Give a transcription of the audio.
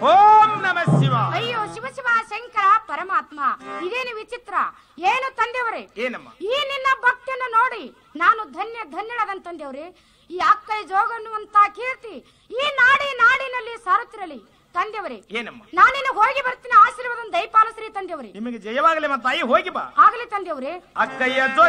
ಓಂ ನಮಃ ಶಿವ. ಅಯ್ಯೋ ಶಿವ ಶಿವ ಶಂಕರ ಪರಮಾತ್ಮ, ಇದೇನು ವಿಚಿತ್ರ. ಏನು ತಂದೆಯವರೇ, ಏನಮ್ಮ? ಈ ನಿನ್ನ ಭಕ್ತಿಯನ್ನು ನೋಡಿ ನಾನು ಧನ್ಯಳದನ್ ತಂದೆಯವರೇ. ಈ ಅಕ್ಕೈ ಜೋಗನ್ನುವಂತ ಕೀರ್ತಿ ಈ ನಾಡಿನಲ್ಲಿ ಸಾರುತ್ತಿರಲಿ ತಂದೆಯವರೇ. ಏನಮ್ಮ? ನಾನಿನ್ನು ಹೋಗಿ ಬರ್ತೀನಿ, ಆಶೀರ್ವಾದ ದಯಪಾಲಿಸ್ರಿ ತಂದೆಯವರೇ. ನಿಮಗೆ ಜಯವಾಗಲಿ ತಾಯಿ, ಹೋಗಿ ಬಾ. ಆಗಲಿ ತಂದೆಯವರೇ. ಅಕ್ಕಯ್ಯ